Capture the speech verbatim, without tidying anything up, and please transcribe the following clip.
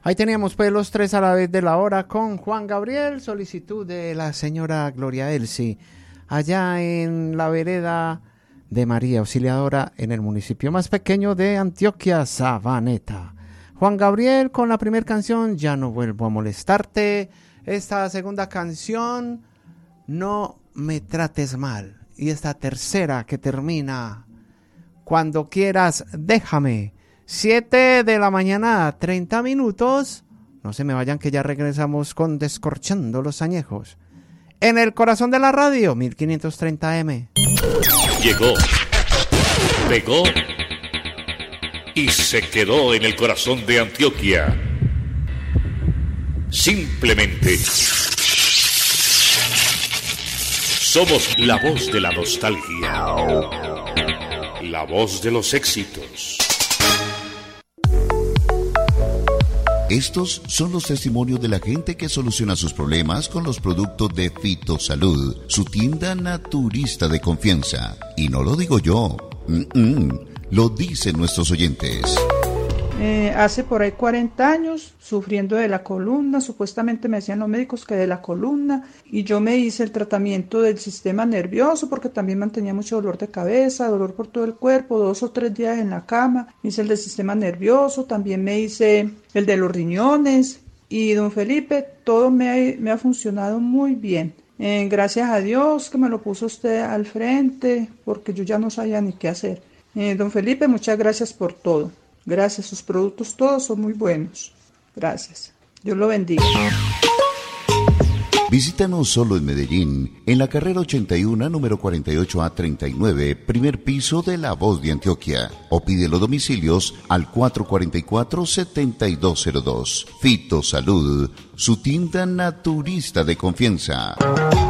Ahí teníamos pues los tres a la vez de la hora con Juan Gabriel, solicitud de la señora Gloria Elsie, allá en la vereda de María Auxiliadora, en el municipio más pequeño de Antioquia, Sabaneta. Juan Gabriel con la primera canción, Ya no vuelvo a molestarte. Esta segunda canción, No me trates mal. Y esta tercera que termina, Cuando quieras, déjame. siete de la mañana, treinta minutos. No se me vayan que ya regresamos con Descorchando los Añejos. En el corazón de la radio, mil quinientos treinta eme. Llegó, pegó y se quedó en el corazón de Antioquia. Simplemente somos la voz de la nostalgia, la voz de los éxitos. Estos son los testimonios de la gente que soluciona sus problemas con los productos de Fitosalud, su tienda naturista de confianza. Y no lo digo yo, Mm-mm. lo dicen nuestros oyentes. Eh, hace por ahí cuarenta años, sufriendo de la columna, supuestamente me decían los médicos que de la columna, y yo me hice el tratamiento del sistema nervioso porque también mantenía mucho dolor de cabeza, dolor por todo el cuerpo, dos o tres días en la cama. Me hice el del sistema nervioso, también me hice el de los riñones, y don Felipe, todo me ha, me ha funcionado muy bien. Eh, gracias a Dios que me lo puso usted al frente, porque yo ya no sabía ni qué hacer. Eh, don Felipe, muchas gracias por todo. Gracias, sus productos todos son muy buenos. Gracias. Dios lo bendiga. Visítanos solo en Medellín, en la carrera ochenta y uno, número cuarenta y ocho A treinta y nueve, primer piso de La Voz de Antioquia. O pide los domicilios al cuatro cuatro cuatro, siete dos cero dos. Fitosalud, su tienda naturista de confianza.